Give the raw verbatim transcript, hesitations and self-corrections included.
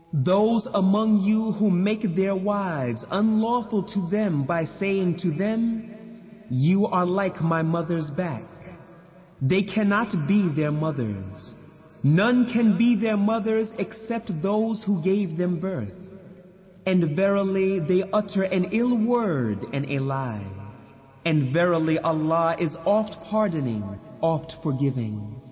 Those among you who make their wives unlawful to them by saying to them, "You are like my mother's back." They cannot be their mothers. None can be their mothers except those who gave them birth. And verily they utter an ill word and a lie. And verily Allah is oft pardoning, oft forgiving.